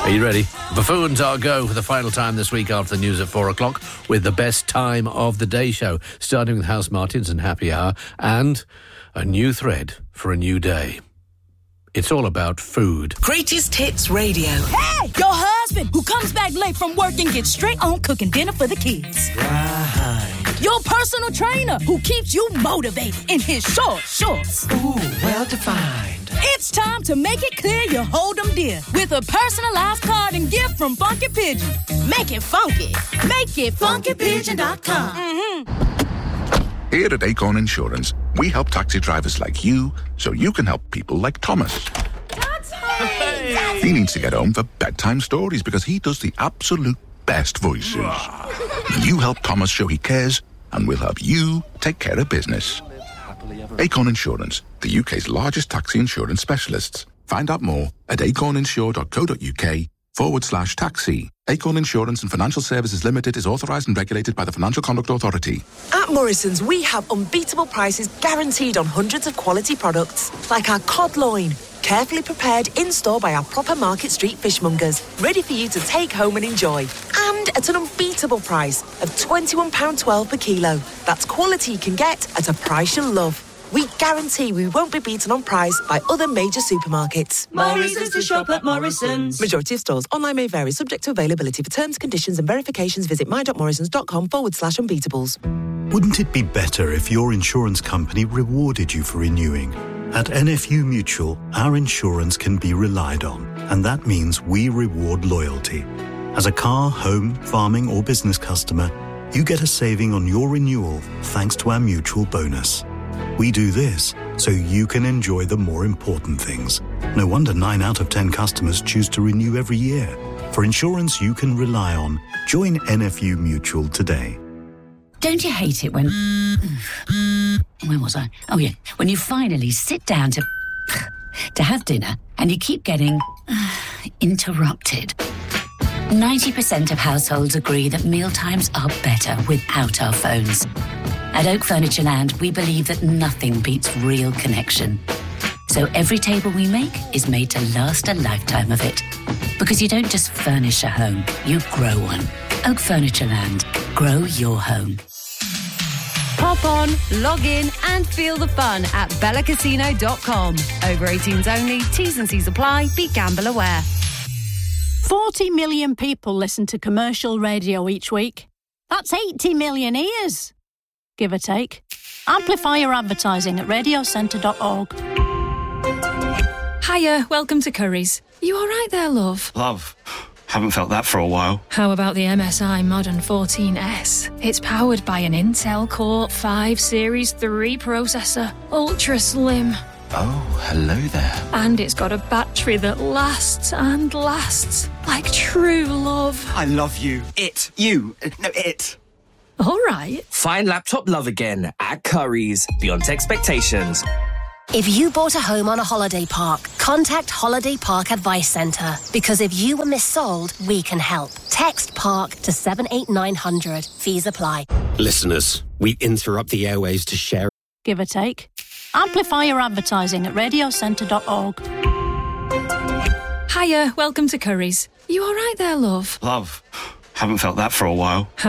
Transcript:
Are you ready? Buffoons are go for the final time this week after the news at 4 o'clock with the best time of the day show, starting with House Martins and Happy Hour and a new thread for a new day. It's all about food. Greatest Hits Radio. Hey! Your husband who comes back late from work and gets straight on cooking dinner for the kids. Right. Your personal trainer who keeps you motivated in his short shorts. Ooh, well defined. It's time to make it clear you hold them dear with a personalized card and gift from Funky Pigeon. Make it funky. Make it funkypigeon.com. Here at Acorn Insurance, we help taxi drivers like you so you can help people like Thomas. Daddy! He needs to get home for bedtime stories because he does the absolute best voices. You help Thomas show he cares, and we'll help you take care of business. Acorn Insurance, the UK's largest taxi insurance specialists. Find out more at acorninsure.co.uk/taxi. Acorn Insurance and Financial Services Limited is authorised and regulated by the Financial Conduct Authority. At Morrison's, we have unbeatable prices guaranteed on hundreds of quality products, like our cod loin, carefully prepared in-store by our proper Market Street fishmongers, ready for you to take home and enjoy. And at an unbeatable price of £21.12 per kilo. That's quality you can get at a price you'll love. We guarantee we won't be beaten on price by other major supermarkets. Morrison's to shop at Morrison's. Majority of stores. Online may vary, subject to availability. For terms, conditions and verifications, visit my.morrisons.com/unbeatables. Wouldn't it be better if your insurance company rewarded you for renewing? At NFU Mutual, our insurance can be relied on, and that means we reward loyalty. As a car, home, farming or business customer, you get a saving on your renewal thanks to our mutual bonus. We do this so you can enjoy the more important things. No wonder 9 out of 10 customers choose to renew every year. For insurance you can rely on, join NFU Mutual today. Don't you hate it when... Where was I? Oh, yeah. When you finally sit down to have dinner and you keep getting interrupted. 90% of households agree that mealtimes are better without our phones. At Oak Furniture Land, we believe that nothing beats real connection. So every table we make is made to last a lifetime of it. Because you don't just furnish a home, you grow one. Oak Furniture Land. Grow your home. Pop on, log in and feel the fun at bellacasino.com. Over 18s only, T's and C's apply, be gamble aware. 40 million people listen to commercial radio each week. That's 80 million ears, give or take. Amplify your advertising at radiocentre.org. Hiya, welcome to Curry's. You all right there, love? Love. Haven't felt that for a while. How about the MSI Modern 14S? It's powered by an Intel Core 5 Series 3 processor. Ultra slim. Oh, hello there. And it's got a battery that lasts and lasts. Like true love. I love you. It. You. No, it. All right. Find laptop love again at Curry's. Beyond expectations. If you bought a home on a holiday park, contact Holiday Park Advice Centre. Because if you were missold, we can help. Text PARK to 78900. Fees apply. Listeners, we interrupt the airwaves to share. Give or take. Amplify your advertising at radiocentre.org. Hiya, welcome to Curry's. You all right there, love? Love. Haven't felt that for a while.